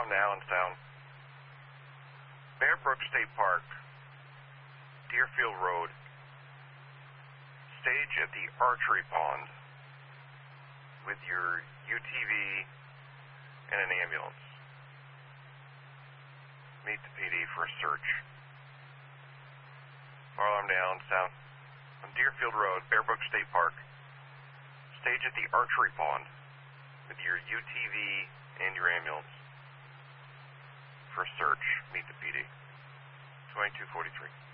Farm now and sound. Bear Brook State Park, Deerfield Road. Stage at the archery pond with your UTV and an ambulance. Meet the PD for a search. Fire alarm down, sound. On Deerfield Road, Bear Brook State Park. Stage at the archery pond with your UTV and your ambulance for a search. Meet the PD. 2243.